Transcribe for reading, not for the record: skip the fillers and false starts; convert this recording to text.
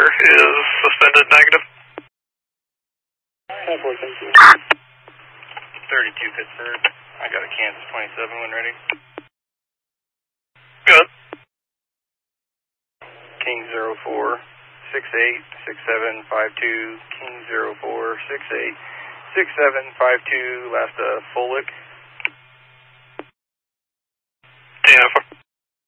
is suspended negative. 32 Pittsburgh. I got a Kansas 27 when ready. Good. King 04 68 6752. King 04 68 6752. Last full lick. TF.